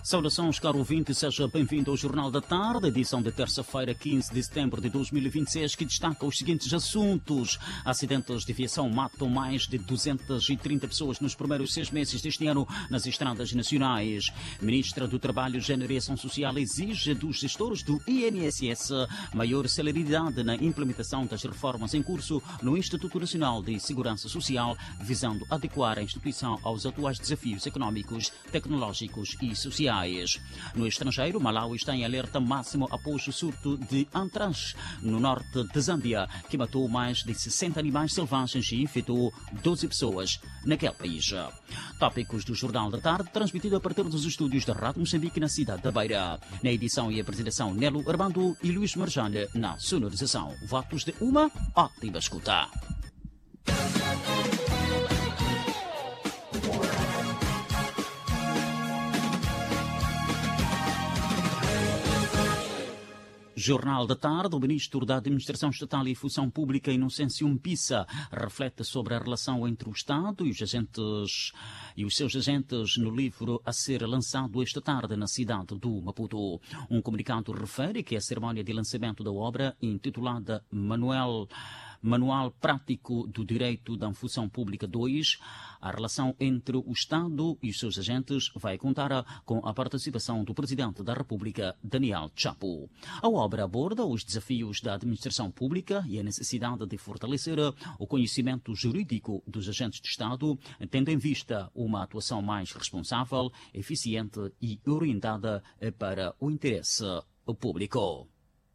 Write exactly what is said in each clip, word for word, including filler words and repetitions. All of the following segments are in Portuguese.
Saudações, caro ouvinte, seja bem-vindo ao Jornal da Tarde, edição de terça-feira, quinze de setembro de dois mil e vinte e seis, que destaca os seguintes assuntos. Acidentes de viação matam mais de duzentas e trinta pessoas nos primeiros seis meses deste ano nas estradas nacionais. Ministra do Trabalho, Gênero e Ação Social exige dos gestores do I N S S maior celeridade na implementação das reformas em curso no Instituto Nacional de Segurança Social, visando adequar a instituição aos atuais desafios económicos, tecnológicos e sociais. No estrangeiro, Malawi está em alerta máximo após o surto de antrax no norte de Zâmbia, que matou mais de sessenta animais selvagens e infectou doze pessoas naquele país. Tópicos do Jornal da Tarde, transmitido a partir dos estúdios da Rádio Moçambique na cidade da Beira. Na edição e apresentação, Nelo Armando e Luís Marjane na sonorização. Votos de uma ótima escuta. Jornal da Tarde, o Ministro da Administração Estatal e Função Pública, Inocêncio Mpissa, reflete sobre a relação entre o Estado e os agentes e os seus agentes no livro a ser lançado esta tarde na cidade do Maputo. Um comunicado refere que a cerimónia de lançamento da obra, intitulada Manuel Manual Prático do Direito da Função Pública dois, a relação entre o Estado e os seus agentes vai contar com a participação do Presidente da República, Daniel Chapo. A obra aborda os desafios da administração pública e a necessidade de fortalecer o conhecimento jurídico dos agentes de Estado, tendo em vista uma atuação mais responsável, eficiente e orientada para o interesse público.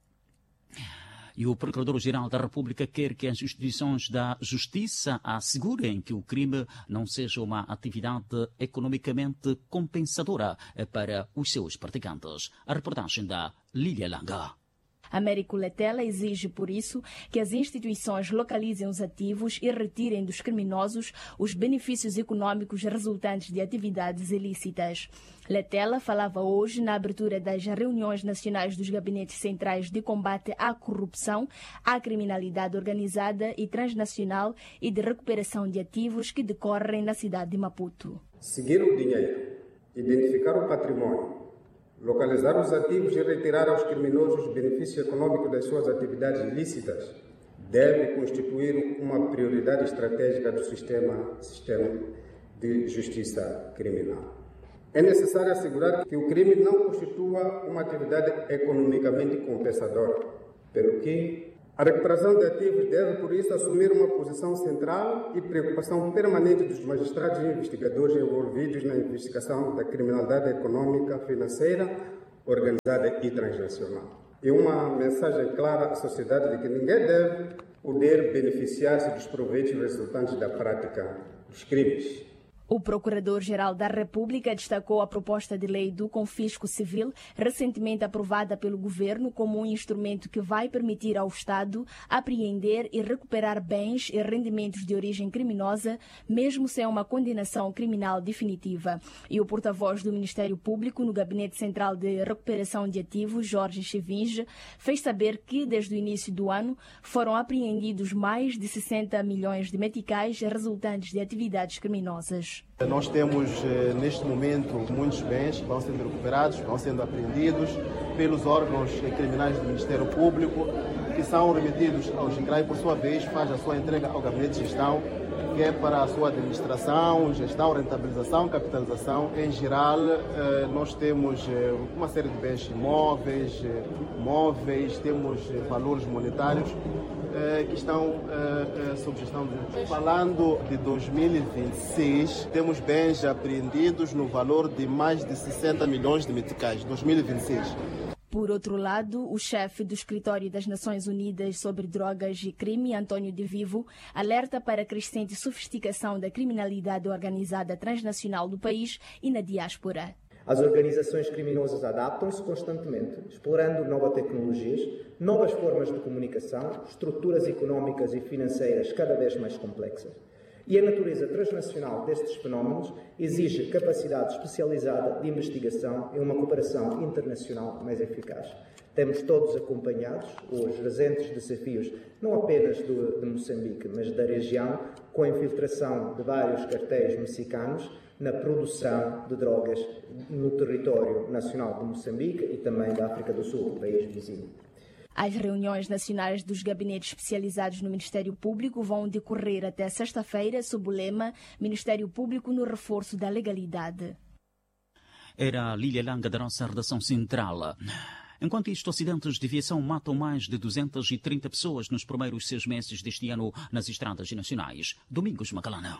E o Procurador-Geral da República quer que as instituições da Justiça assegurem que o crime não seja uma atividade economicamente compensadora para os seus praticantes. A reportagem da Lília Langa. Américo Letela exige, por isso, que as instituições localizem os ativos e retirem dos criminosos os benefícios econômicos resultantes de atividades ilícitas. Letela falava hoje na abertura das reuniões nacionais dos gabinetes centrais de combate à corrupção, à criminalidade organizada e transnacional e de recuperação de ativos que decorrem na cidade de Maputo. Seguir o dinheiro, identificar o patrimônio, localizar os ativos e retirar aos criminosos os benefícios econômicos das suas atividades ilícitas deve constituir uma prioridade estratégica do sistema, sistema de justiça criminal. É necessário assegurar que o crime não constitua uma atividade economicamente compensadora, pelo que a recuperação de ativos deve, por isso, assumir uma posição central e preocupação permanente dos magistrados e investigadores envolvidos na investigação da criminalidade econômica, financeira, organizada e transnacional. E uma mensagem clara à sociedade de que ninguém deve poder beneficiar-se dos proveitos resultantes da prática dos crimes. O Procurador-Geral da República destacou a proposta de lei do confisco civil, recentemente aprovada pelo governo, como um instrumento que vai permitir ao Estado apreender e recuperar bens e rendimentos de origem criminosa, mesmo sem uma condenação criminal definitiva. E o porta-voz do Ministério Público no Gabinete Central de Recuperação de Ativos, Jorge Chivinge, fez saber que, desde o início do ano, foram apreendidos mais de sessenta milhões de meticais resultantes de atividades criminosas. Nós temos, neste momento, muitos bens que vão sendo recuperados, vão sendo apreendidos pelos órgãos criminais do Ministério Público, que são remetidos ao GICRAI, por sua vez, faz a sua entrega ao Gabinete de Gestão, que é para a sua administração, gestão, rentabilização, capitalização. Em geral, nós temos uma série de bens imóveis, móveis, temos valores monetários que estão sob gestão de... Falando de dois mil e vinte e seis, temos bens apreendidos no valor de mais de sessenta milhões de meticais, dois mil e vinte e seis. Por outro lado, o chefe do Escritório das Nações Unidas sobre Drogas e Crime, Antônio de Vivo, alerta para a crescente sofisticação da criminalidade organizada transnacional do país e na diáspora. As organizações criminosas adaptam-se constantemente, explorando novas tecnologias, novas formas de comunicação, estruturas económicas e financeiras cada vez mais complexas. E a natureza transnacional destes fenómenos exige capacidade especializada de investigação e uma cooperação internacional mais eficaz. Temos todos acompanhados os recentes desafios, não apenas do, de Moçambique, mas da região, com a infiltração de vários cartéis mexicanos, na produção de drogas no território nacional de Moçambique e também da África do Sul, país vizinho. As reuniões nacionais dos gabinetes especializados no Ministério Público vão decorrer até sexta-feira sob o lema Ministério Público no reforço da legalidade. Era a Lília Langa da nossa redação central. Enquanto isto, acidentes de aviação matam mais de duzentas e trinta pessoas nos primeiros seis meses deste ano nas estradas nacionais. Domingos Macalana.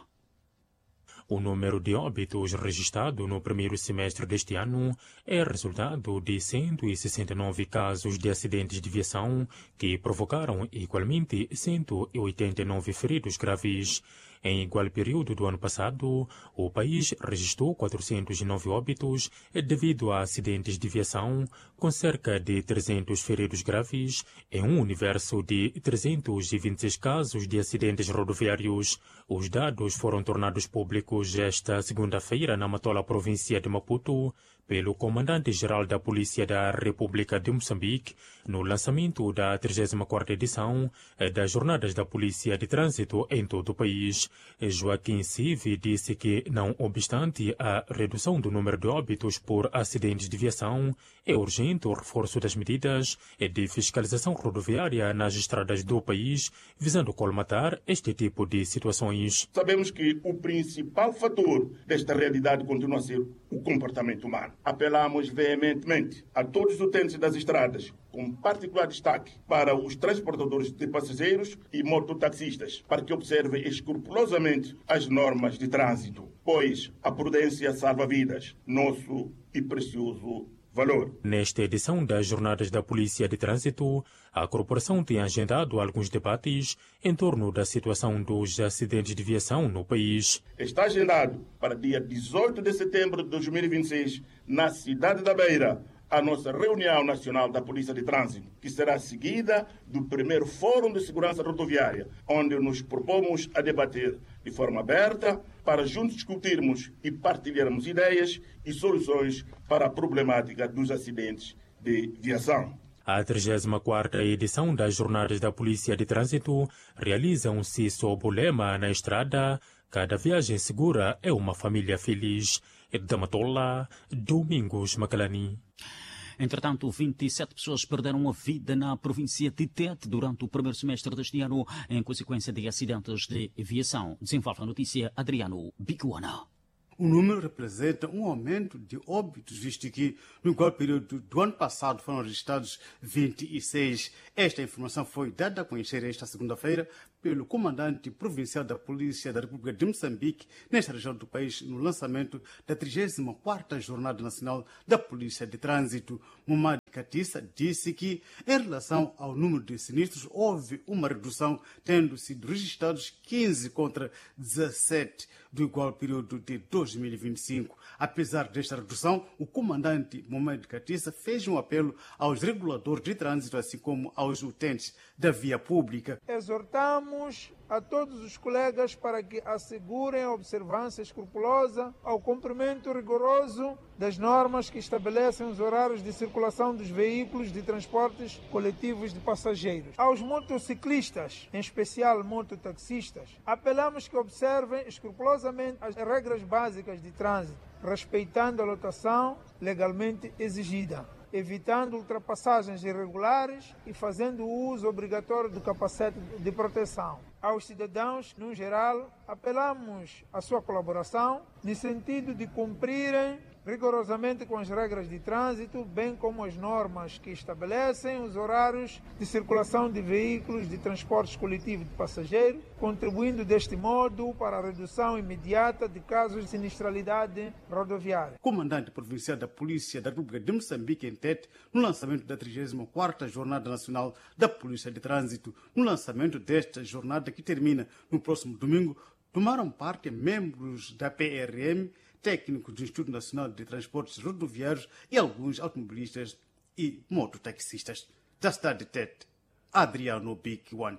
O número de óbitos registrado no primeiro semestre deste ano é resultado de cento e sessenta e nove casos de acidentes de aviação que provocaram igualmente cento e oitenta e nove feridos graves. Em igual período do ano passado, o país registrou quatrocentos e nove óbitos devido a acidentes de aviação, com cerca de trezentos feridos graves, em um universo de trezentos e vinte e seis casos de acidentes rodoviários. Os dados foram tornados públicos esta segunda-feira na Matola, província de Maputo, pelo comandante-geral da Polícia da República de Moçambique, no lançamento da trigésima quarta edição das Jornadas da Polícia de Trânsito em todo o país. Joaquim Sive disse que, não obstante a redução do número de óbitos por acidentes de aviação, é urgente o reforço das medidas de fiscalização rodoviária nas estradas do país, visando colmatar este tipo de situações. Sabemos que o principal fator desta realidade continua a ser o comportamento humano. Apelamos veementemente a todos os utentes das estradas, com particular destaque para os transportadores de passageiros e mototaxistas, para que observem escrupulosamente as normas de trânsito, pois a prudência salva vidas, nosso e precioso valor. Nesta edição das Jornadas da Polícia de Trânsito, a corporação tem agendado alguns debates em torno da situação dos acidentes de aviação no país. Está agendado para dia dezoito de setembro de dois mil e vinte e seis, na cidade da Beira, a nossa reunião nacional da Polícia de Trânsito, que será seguida do primeiro Fórum de Segurança Rodoviária, onde nos propomos a debater de forma aberta para juntos discutirmos e partilharmos ideias e soluções para a problemática dos acidentes de aviação. A trigésima quarta edição das Jornadas da Polícia de Trânsito realizam-se sob o lema na estrada: cada viagem segura é uma família feliz. Da Matola, Domingos Macalani. Entretanto, vinte e sete pessoas perderam a vida na província de Tete durante o primeiro semestre deste ano em consequência de acidentes de aviação. Desenvolve a notícia Adriano Bicuana. O número representa um aumento de óbitos, visto que no igual período do ano passado foram registrados vinte e seis. Esta informação foi dada a conhecer esta segunda-feira pelo comandante provincial da Polícia da República de Moçambique, nesta região do país, no lançamento da trigésima quarta Jornada Nacional da Polícia de Trânsito. Momadi Katissa disse que, em relação ao número de sinistros, houve uma redução, tendo sido registrados quinze contra dezassete do igual período de dois mil e vinte e cinco. Apesar desta redução, o comandante Momadi Katissa fez um apelo aos reguladores de trânsito, assim como aos utentes da via pública. Exortamos a todos os colegas para que assegurem a observância escrupulosa ao cumprimento rigoroso das normas que estabelecem os horários de circulação dos veículos de transportes coletivos de passageiros. Aos motociclistas, em especial mototaxistas, apelamos que observem escrupulosamente as regras básicas de trânsito, respeitando a lotação legalmente exigida, evitando ultrapassagens irregulares e fazendo uso obrigatório do capacete de proteção. Aos cidadãos, no geral, apelamos à sua colaboração no sentido de cumprirem rigorosamente com as regras de trânsito, bem como as normas que estabelecem os horários de circulação de veículos de transportes coletivos de passageiros, contribuindo deste modo para a redução imediata de casos de sinistralidade rodoviária. Comandante provincial da Polícia da República de Moçambique, em Tete, no lançamento da trigésima quarta Jornada Nacional da Polícia de Trânsito. No lançamento desta jornada, que termina no próximo domingo, tomaram parte membros da P R M, técnicos do Instituto Nacional de Transportes Rodoviários e alguns automobilistas e mototaxistas. Da cidade de Tete, Adriano Bicuana.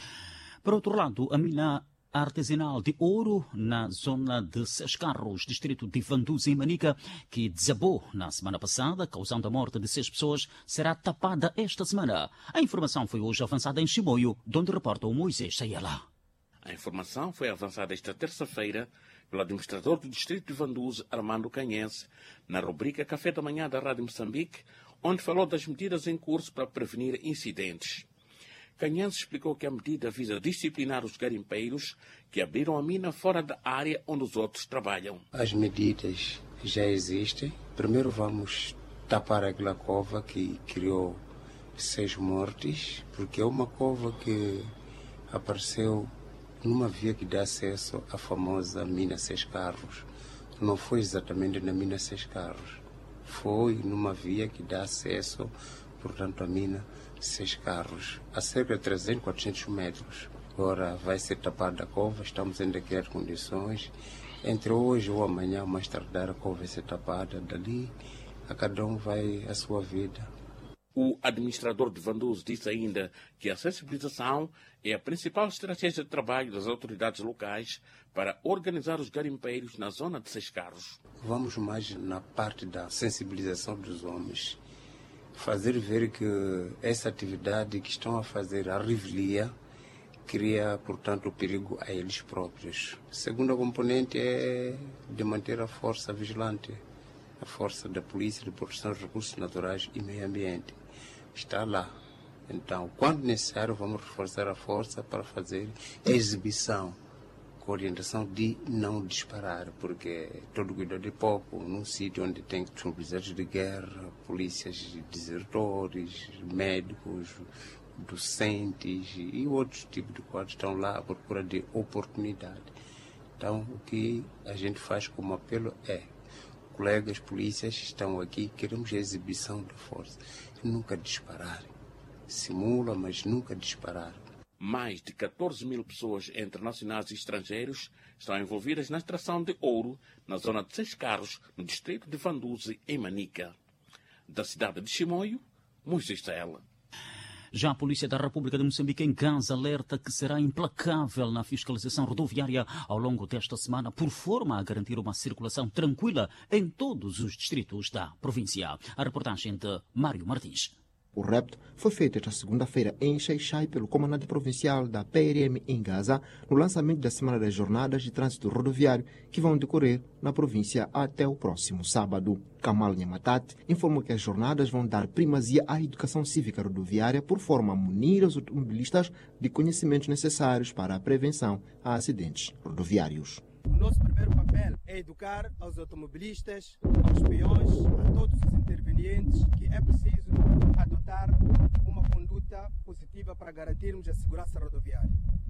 Por outro lado, a mina artesanal de ouro na zona de Seis Carros, distrito de Vanduza, em Manica, que desabou na semana passada, causando a morte de seis pessoas, será tapada esta semana. A informação foi hoje avançada em Chimoio, onde reporta o Moisés Sayala. A informação foi avançada esta terça-feira pelo administrador do distrito de Vanduze, Armando Canhense, na rubrica Café da Manhã da Rádio Moçambique, onde falou das medidas em curso para prevenir incidentes. Canhense explicou que a medida visa disciplinar os garimpeiros que abriram a mina fora da área onde os outros trabalham. As medidas já existem. Primeiro vamos tapar aquela cova que criou seis mortes, porque é uma cova que apareceu numa via que dá acesso à famosa mina Seis Carros. Não foi exatamente na mina Seis Carros, foi numa via que dá acesso, portanto, à mina Seis Carros, a cerca de trezentos, quatrocentos metros. Agora vai ser tapada a cova, estamos ainda a criar condições. Entre hoje ou amanhã, mais tardar, a cova vai ser tapada. Dali, a cada um vai à sua vida. O administrador de Vanduze disse ainda que a sensibilização é a principal estratégia de trabalho das autoridades locais para organizar os garimpeiros na zona de Seis Carros. Vamos mais na parte da sensibilização dos homens. Fazer ver que essa atividade que estão a fazer, a revelia, cria, portanto, perigo a eles próprios. A segunda componente é de manter a força vigilante, a força da Polícia de Proteção dos Recursos Naturais e Meio Ambiente. Está lá. Então, quando necessário, vamos reforçar a força para fazer a exibição, com orientação de não disparar, porque todo cuidado é pouco. Num sítio onde tem disponibilidades de guerra, polícias desertores, médicos, docentes e outros tipos de quadros estão lá à procura de oportunidade. Então, o que a gente faz como apelo é: colegas polícias estão aqui, queremos a exibição da força. Nunca disparar. Simula, mas nunca disparar. Mais de catorze mil pessoas, entre nacionais e estrangeiros, estão envolvidas na extração de ouro na zona de Seis Carros, no distrito de Vanduze, em Manica. Da cidade de Chimoio, Moisés Sela. Já a Polícia da República de Moçambique em Gaza alerta que será implacável na fiscalização rodoviária ao longo desta semana, por forma a garantir uma circulação tranquila em todos os distritos da província. A reportagem de Mário Martins. O repto foi feito esta segunda-feira em Xai-Xai pelo comandante provincial da P R M em Gaza, no lançamento da Semana das Jornadas de Trânsito Rodoviário, que vão decorrer na província até o próximo sábado. Kamal Nhamatat informou que as jornadas vão dar primazia à educação cívica rodoviária por forma a munir os automobilistas de conhecimentos necessários para a prevenção a acidentes rodoviários. O nosso primeiro papel é educar aos automobilistas, aos peões, a todos os intervenientes que é preciso adotar uma conduta positiva para garantirmos a segurança rodoviária.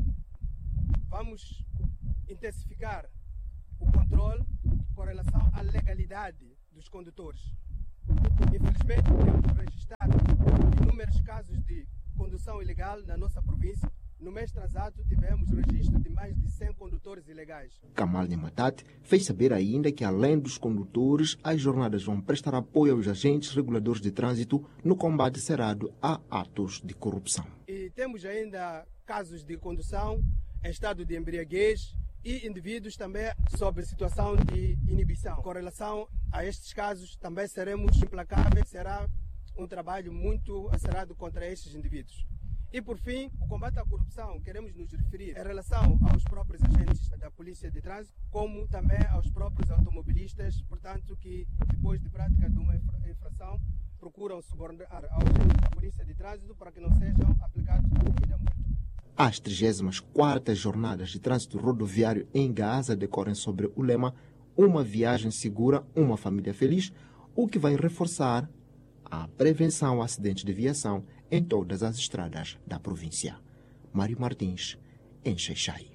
Vamos intensificar o controle com relação à legalidade dos condutores. Infelizmente, temos registrado inúmeros casos de condução ilegal na nossa província. No mês transato, tivemos registro de mais de cem condutores ilegais. Kamal Nhamatat fez saber ainda que, além dos condutores, as jornadas vão prestar apoio aos agentes reguladores de trânsito no combate cerrado a atos de corrupção. E temos ainda casos de condução em estado de embriaguez e indivíduos também sob situação de inibição. Com relação a estes casos, também seremos implacáveis, será um trabalho muito acerado contra estes indivíduos. E, por fim, o combate à corrupção, queremos nos referir em relação aos próprios agentes da Polícia de Trânsito, como também aos próprios automobilistas, portanto, que depois de prática de uma infração, procuram subornar aos agentes da Polícia de Trânsito para que não sejam aplicados a devida multa. As trigésimas quartas Jornadas de Trânsito Rodoviário em Gaza decorrem sobre o lema Uma viagem segura, uma família feliz, o que vai reforçar a prevenção a acidentes de viação em todas as estradas da província. Mário Martins, em Xai-Xai.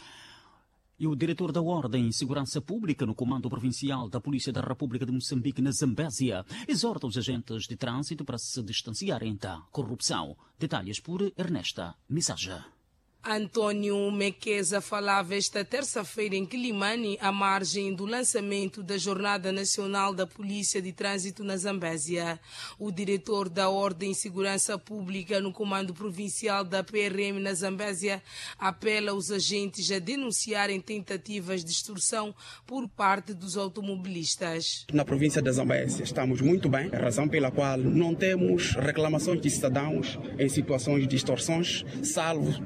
E o diretor da Ordem e Segurança Pública no Comando Provincial da Polícia da República de Moçambique, na Zambésia, exorta os agentes de trânsito para se distanciarem da corrupção. Detalhes por Ernesta Misaja. Antônio Mequeza falava esta terça-feira em Quilimane, à margem do lançamento da Jornada Nacional da Polícia de Trânsito na Zambésia. O diretor da Ordem e Segurança Pública no Comando Provincial da P R M na Zambésia apela aos agentes a denunciarem tentativas de extorsão por parte dos automobilistas. Na província da Zambésia estamos muito bem, razão pela qual não temos reclamações de cidadãos em situações de extorsões, salvo talvez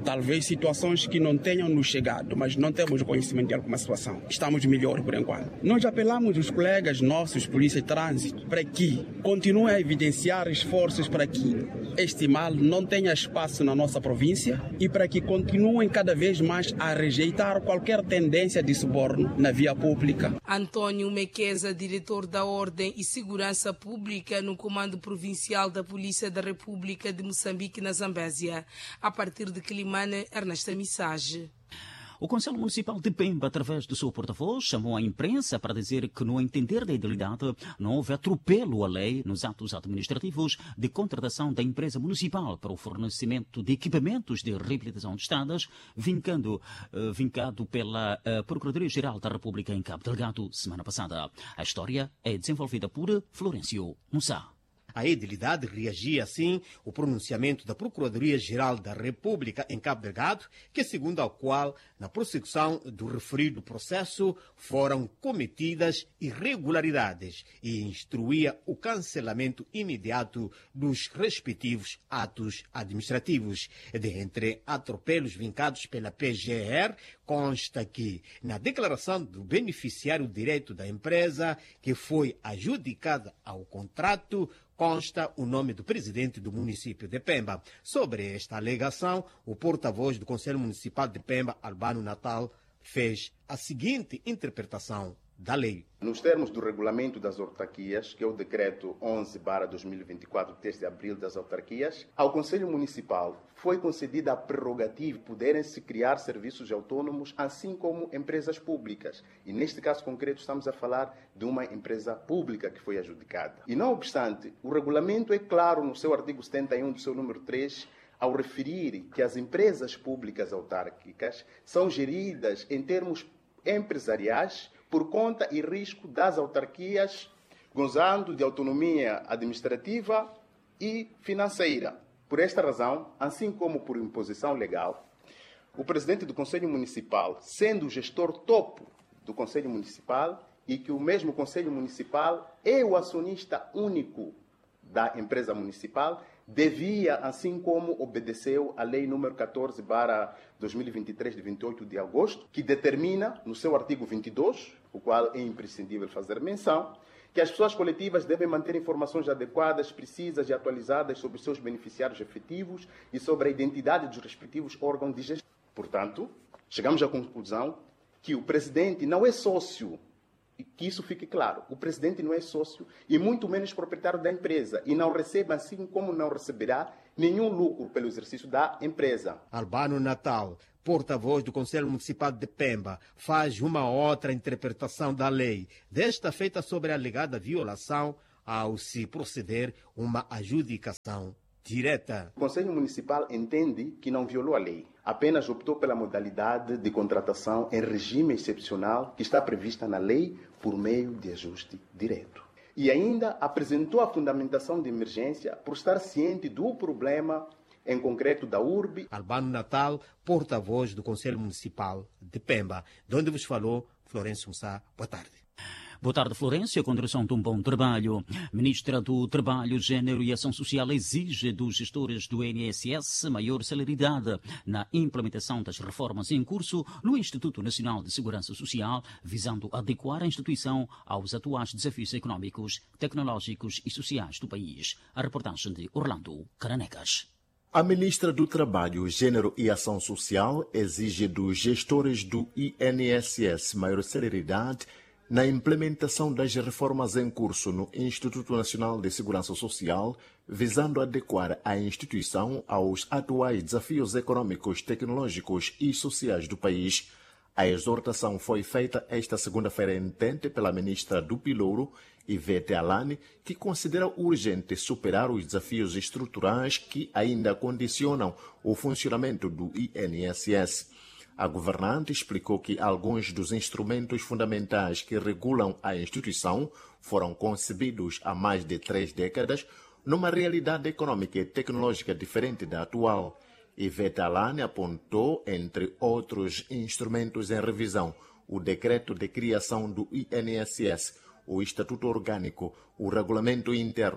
situações que não tenham nos chegado, mas não temos conhecimento de alguma situação. Estamos melhor por enquanto. Nós apelamos os colegas nossos, polícia de trânsito, para que continuem a evidenciar esforços para que este mal não tenha espaço na nossa província e para que continuem cada vez mais a rejeitar qualquer tendência de suborno na via pública. Antônio Mequeza, diretor da Ordem e Segurança Pública no Comando Provincial da Polícia da República de Moçambique, na Zambésia. A partir de Quilimane, Ernesta Missage. O Conselho Municipal de Pemba, através do seu porta-voz, chamou a imprensa para dizer que, no entender da idealidade, não houve atropelo à lei nos atos administrativos de contratação da empresa municipal para o fornecimento de equipamentos de reabilitação de estradas, vincando, uh, vincado pela uh, Procuradoria-Geral da República em Cabo Delgado semana passada. A história é desenvolvida por Florencio Mussá. A edilidade reagia assim ao pronunciamento da Procuradoria-Geral da República em Cabo Delgado, que segundo a qual, na prossecução do referido processo, foram cometidas irregularidades e instruía o cancelamento imediato dos respectivos atos administrativos. Dentre atropelos vincados pela P G R, consta que, na declaração do beneficiário direto da empresa, que foi adjudicada ao contrato, consta o nome do presidente do município de Pemba. Sobre esta alegação, o porta-voz do Conselho Municipal de Pemba, Albano Natal, fez a seguinte interpretação da lei. Nos termos do regulamento das autarquias, que é o decreto onze barra dois mil e vinte e quatro, três de abril das autarquias, ao Conselho Municipal foi concedida a prerrogativa de poderem-se criar serviços autônomos, assim como empresas públicas. E neste caso concreto estamos a falar de uma empresa pública que foi adjudicada. E não obstante, o regulamento é claro no seu artigo setenta e um, do seu número três, ao referir que as empresas públicas autárquicas são geridas em termos empresariais por conta e risco das autarquias, gozando de autonomia administrativa e financeira. Por esta razão, assim como por imposição legal, o presidente do Conselho Municipal, sendo o gestor topo do Conselho Municipal, e que o mesmo Conselho Municipal é o acionista único da empresa municipal, devia, assim como obedeceu a Lei número catorze barra dois mil e vinte e três, de vinte e oito de agosto, que determina, no seu artigo vinte e dois, o qual é imprescindível fazer menção, que as pessoas coletivas devem manter informações adequadas, precisas e atualizadas sobre os seus beneficiários efetivos e sobre a identidade dos respectivos órgãos de gestão. Portanto, chegamos à conclusão que o presidente não é sócio. E que isso fique claro, o presidente não é sócio e muito menos proprietário da empresa e não recebe, assim como não receberá, nenhum lucro pelo exercício da empresa. Albano Natal, porta-voz do Conselho Municipal de Pemba, faz uma outra interpretação da lei, desta feita sobre a alegada violação ao se proceder uma adjudicação direta. O Conselho Municipal entende que não violou a lei, apenas optou pela modalidade de contratação em regime excepcional que está prevista na lei por meio de ajuste direto. E ainda apresentou a fundamentação de emergência por estar ciente do problema, em concreto da U R B. Albano Natal, porta-voz do Conselho Municipal de Pemba, de onde vos falou Florencio Mussá. Boa tarde. Boa tarde, Florência. Com direção de um bom trabalho. Ministra do Trabalho, Gênero e Ação Social exige dos gestores do I N S S maior celeridade na implementação das reformas em curso no Instituto Nacional de Segurança Social, visando adequar a instituição aos atuais desafios económicos, tecnológicos e sociais do país. A reportagem de Orlando Caranecas. A ministra do Trabalho, Gênero e Ação Social exige dos gestores do I N S S maior celeridade na implementação das reformas em curso no Instituto Nacional de Segurança Social, visando adequar a instituição aos atuais desafios econômicos, tecnológicos e sociais do país. A exortação foi feita esta segunda-feira em Tente pela ministra do Pilouro, Ivete Alane, que considera urgente superar os desafios estruturais que ainda condicionam o funcionamento do I N S S. A governante explicou que alguns dos instrumentos fundamentais que regulam a instituição foram concebidos há mais de três décadas numa realidade econômica e tecnológica diferente da atual. Ivete Alane apontou, entre outros instrumentos em revisão, o decreto de criação do I N S S, o Estatuto Orgânico, o Regulamento Interno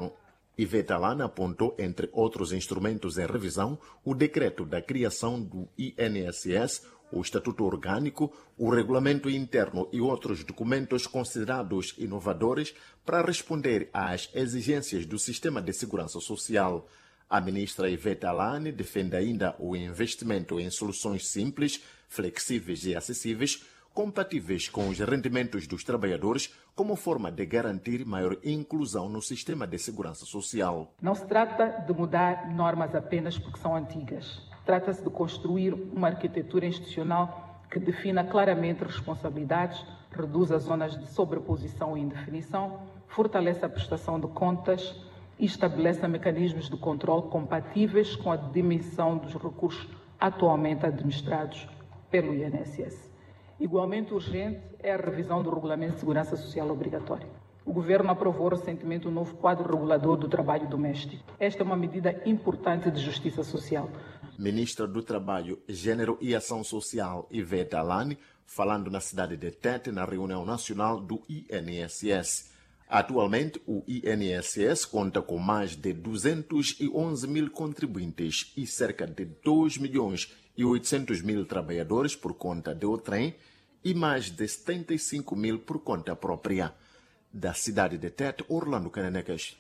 Ivete Alane apontou, entre outros instrumentos em revisão, o decreto da criação do I N S S, o Estatuto Orgânico, o Regulamento Interno e outros documentos considerados inovadores para responder às exigências do sistema de segurança social. A ministra Ivete Alane defende ainda o investimento em soluções simples, flexíveis e acessíveis, compatíveis com os rendimentos dos trabalhadores, como forma de garantir maior inclusão no sistema de segurança social. Não se trata de mudar normas apenas porque são antigas. Trata-se de construir uma arquitetura institucional que defina claramente responsabilidades, reduza zonas de sobreposição e indefinição, fortaleça a prestação de contas e estabeleça mecanismos de controle compatíveis com a dimensão dos recursos atualmente administrados pelo I N S S. Igualmente urgente é a revisão do Regulamento de Segurança Social Obrigatório. O Governo aprovou recentemente o novo quadro regulador do trabalho doméstico. Esta é uma medida importante de justiça social. Ministra do Trabalho, Gênero e Ação Social, Ivete Alane, falando na cidade de Tete, na reunião nacional do I N S S. Atualmente, o I N S S conta com mais de duzentos e onze mil contribuintes e cerca de dois milhões e oitocentos mil trabalhadores por conta de outrem e mais de setenta e cinco mil por conta própria. Da cidade de Tete, Orlando Cananecas.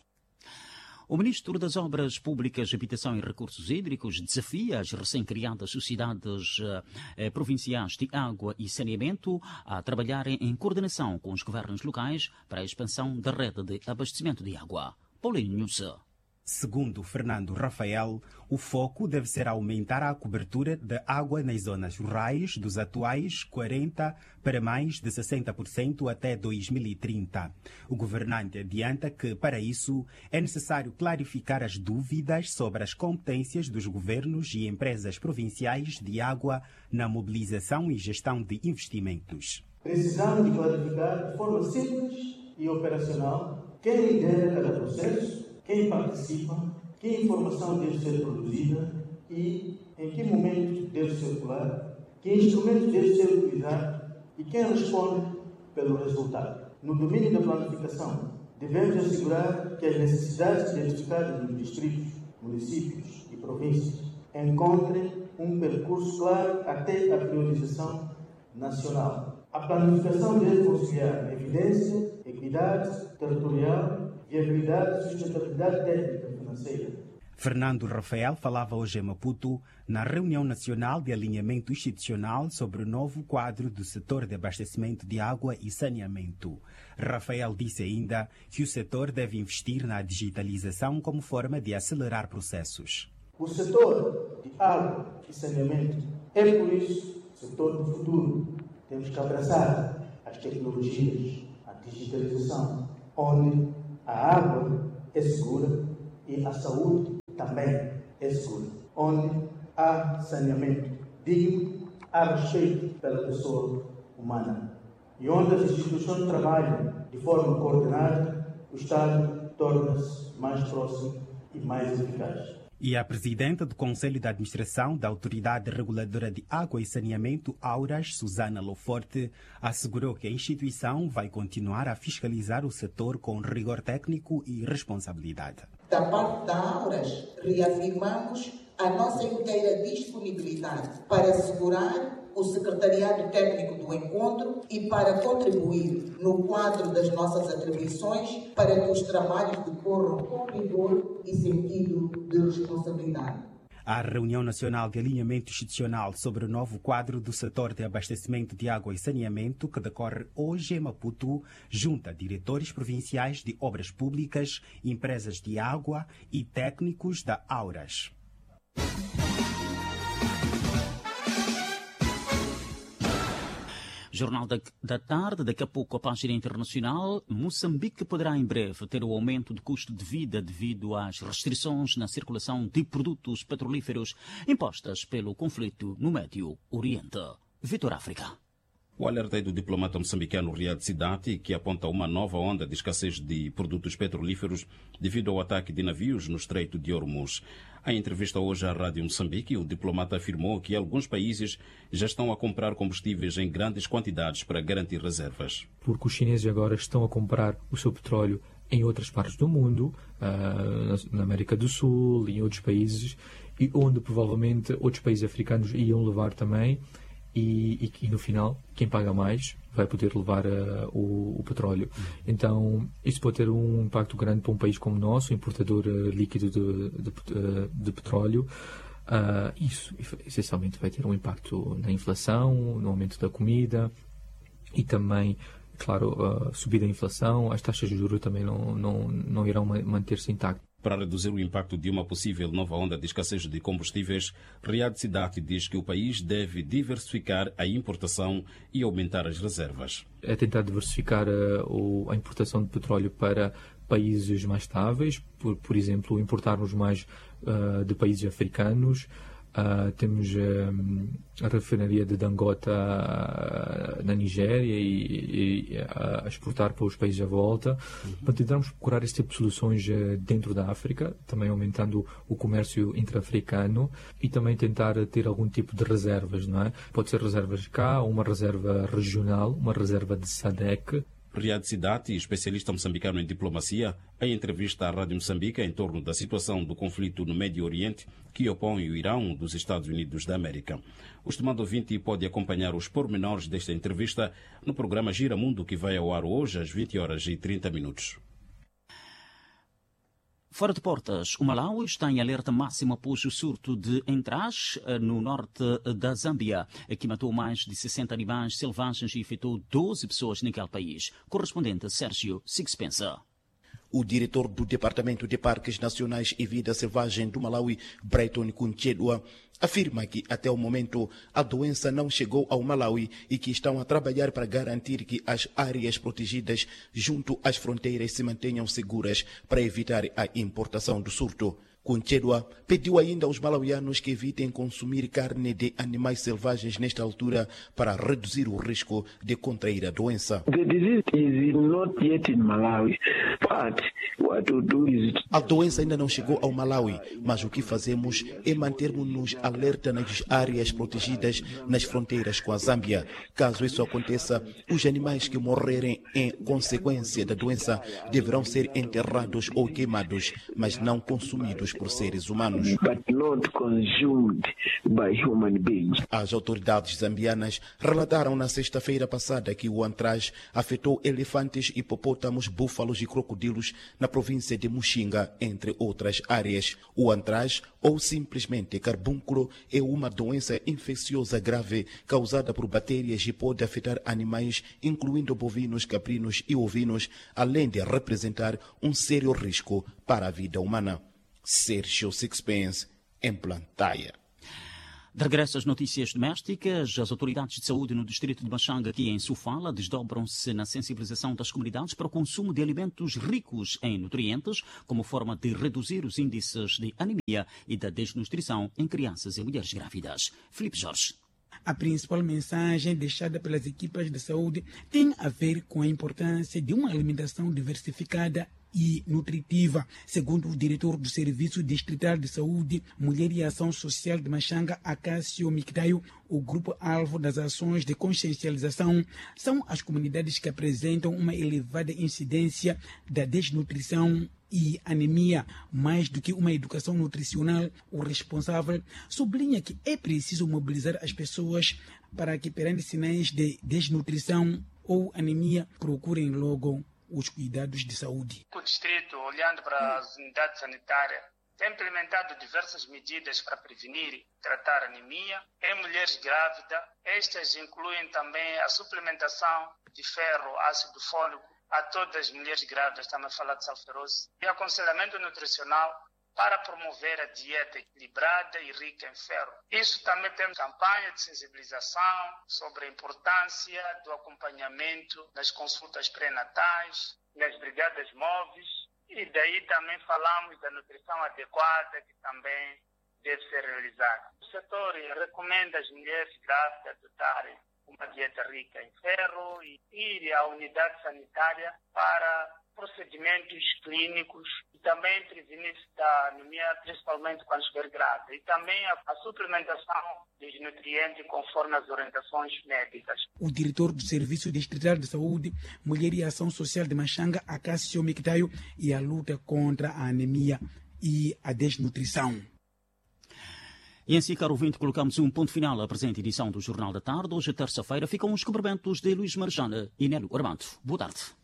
O Ministro das Obras Públicas, Habitação e Recursos Hídricos desafia as recém-criadas sociedades eh, provinciais de água e saneamento a trabalharem em coordenação com os governos locais para a expansão da rede de abastecimento de água. Paulinho Nussa. Segundo Fernando Rafael, o foco deve ser aumentar a cobertura de água nas zonas rurais dos atuais quarenta por cento para mais de sessenta por cento até dois mil e trinta. O governante adianta que, para isso, é necessário clarificar as dúvidas sobre as competências dos governos e empresas provinciais de água na mobilização e gestão de investimentos. Precisamos de clarificar de forma simples e operacional quem lidera cada processo, quem participa, que informação deve ser produzida e em que momento deve circular, que instrumentos deve ser utilizado e quem responde pelo resultado. No domínio da planificação, devemos assegurar que as necessidades identificadas nos distritos, municípios e províncias encontrem um percurso claro até a priorização nacional. A planificação deve conciliar evidência, equidade territorial, viabilidade e sustentabilidade técnica e financeira. Fernando Rafael falava hoje em Maputo na reunião nacional de alinhamento institucional sobre o novo quadro do setor de abastecimento de água e saneamento. Rafael disse ainda que o setor deve investir na digitalização como forma de acelerar processos. O setor de água e saneamento é, por isso, o setor do futuro. Temos que abraçar as tecnologias, a digitalização, onde a água é segura e a saúde também é segura. Onde há saneamento digno, há respeito pela pessoa humana. E onde as instituições trabalham de forma coordenada, o Estado torna-se mais próximo e mais eficaz. E a presidenta do Conselho de Administração da Autoridade Reguladora de Água e Saneamento, Auras, Susana Loforte, assegurou que a instituição vai continuar a fiscalizar o setor com rigor técnico e responsabilidade. Da parte da Auras, reafirmamos a nossa inteira disponibilidade para assegurar o Secretariado Técnico do Encontro e para contribuir no quadro das nossas atribuições para que os trabalhos decorram com rigor e sentido de responsabilidade. A reunião nacional de alinhamento institucional sobre o novo quadro do setor de abastecimento de água e saneamento, que decorre hoje em Maputo, junta diretores provinciais de obras públicas, empresas de água e técnicos da Auras. Jornal da, da Tarde, daqui a pouco a página internacional. Moçambique poderá em breve ter o aumento de custo de vida devido às restrições na circulação de produtos petrolíferos impostas pelo conflito no Médio Oriente. Vitor África. O alerta é do diplomata moçambicano Riad Sidati, que aponta uma nova onda de escassez de produtos petrolíferos devido ao ataque de navios no Estreito de Hormuz. Em entrevista hoje à Rádio Moçambique, o diplomata afirmou que alguns países já estão a comprar combustíveis em grandes quantidades para garantir reservas. Porque os chineses agora estão a comprar o seu petróleo em outras partes do mundo, uh, na América do Sul, em outros países, e onde provavelmente outros países africanos iam levar também, e, e, e no final, quem paga mais vai poder levar uh, o, o petróleo. Uhum. Então, isso pode ter um impacto grande para um país como o nosso, importador uh, líquido de, de, de, de petróleo. Uh, isso, essencialmente, vai ter um impacto na inflação, no aumento da comida e também, claro, a subida da inflação. As taxas de juros também não, não, não irão manter-se intactas. Para reduzir o impacto de uma possível nova onda de escassez de combustíveis, Riad Sidat diz que o país deve diversificar a importação e aumentar as reservas. É tentar diversificar a, a importação de petróleo para países mais estáveis, por, por exemplo, importarmos mais uh, de países africanos. Uh, temos um, a refinaria de Dangote uh, na Nigéria e, e uh, a exportar para os países à volta. Uhum. Para tentarmos procurar esse tipo de soluções uh, dentro da África, também aumentando o comércio intra-africano e também tentar ter algum tipo de reservas, não é? Pode ser reservas cá, uma reserva regional, uma reserva de SADC. Riad Sidat, especialista moçambicano em diplomacia, em entrevista à Rádio Moçambique em torno da situação do conflito no Médio Oriente que opõe o Irão dos Estados Unidos da América. O estimado ouvinte pode acompanhar os pormenores desta entrevista no programa Gira Mundo, que vai ao ar hoje às vinte horas e trinta minutos. Fora de portas, o Malawi está em alerta máxima após o surto de Entraz, no norte da Zâmbia, que matou mais de sessenta animais selvagens e afetou doze pessoas naquele país. Correspondente Sérgio Sixpensa. O diretor do Departamento de Parques Nacionais e Vida Selvagem do Malawi, Brighton Kunchedwa, afirma que até o momento a doença não chegou ao Malawi e que estão a trabalhar para garantir que as áreas protegidas junto às fronteiras se mantenham seguras para evitar a importação do surto. Kunchedwa pediu ainda aos malawianos que evitem consumir carne de animais selvagens nesta altura para reduzir o risco de contrair a doença. The disease is not yet in Malawi, but what we do is... A doença ainda não chegou ao Malawi, mas o que fazemos é mantermos-nos alerta nas áreas protegidas nas fronteiras com a Zâmbia. Caso isso aconteça, os animais que morrerem em consequência da doença deverão ser enterrados ou queimados, mas não consumidos por seres humanos. But not consumed by human beings. As autoridades zambianas relataram na sexta-feira passada que o Antraz afetou elefantes, hipopótamos, búfalos e crocodilos na província de Muxinga, entre outras áreas. O Antraz, ou simplesmente carbúnculo, é uma doença infecciosa grave causada por bactérias e pode afetar animais, incluindo bovinos, caprinos e ovinos, além de representar um sério risco para a vida humana. Sérgio Sixpence, em Blantyre. De regresso às notícias domésticas, as autoridades de saúde no distrito de Machanga, aqui em Sofala, desdobram-se na sensibilização das comunidades para o consumo de alimentos ricos em nutrientes, como forma de reduzir os índices de anemia e da desnutrição em crianças e mulheres grávidas. Filipe Jorge. A principal mensagem deixada pelas equipas de saúde tem a ver com a importância de uma alimentação diversificada e nutritiva. Segundo o diretor do Serviço Distrital de Saúde, Mulher e Ação Social de Machanga, Acácio Micdaio, o grupo-alvo das ações de consciencialização são as comunidades que apresentam uma elevada incidência da desnutrição e anemia. Mais do que uma educação nutricional, o responsável sublinha que é preciso mobilizar as pessoas para que, perante sinais de desnutrição ou anemia, procurem logo os cuidados de saúde. O distrito, olhando para as unidades sanitárias, tem implementado diversas medidas para prevenir e tratar anemia em mulheres grávidas. Estas incluem também a suplementação de ferro, ácido fólico a todas as mulheres grávidas, estamos a falar de salferose, e aconselhamento nutricional para promover a dieta equilibrada e rica em ferro. Isso também tem campanha de sensibilização sobre a importância do acompanhamento nas consultas pré-natais, nas brigadas móveis, e daí também falamos da nutrição adequada que também deve ser realizada. O setor recomenda às mulheres grávidas adotarem uma dieta rica em ferro e ir à unidade sanitária para procedimentos clínicos e também prevenir-se da anemia, principalmente quando estiver grávida. E também a, a suplementação dos nutrientes conforme as orientações médicas. O diretor do Serviço Distrital de Saúde, Mulher e Ação Social de Machanga, Acácio Mictaio, e a luta contra a anemia e a desnutrição. E assim, caro ouvinte, colocamos um ponto final à presente edição do Jornal da Tarde. Hoje, terça-feira, ficam os cumprimentos de Luís Marjana e Nélio Armando. Boa tarde.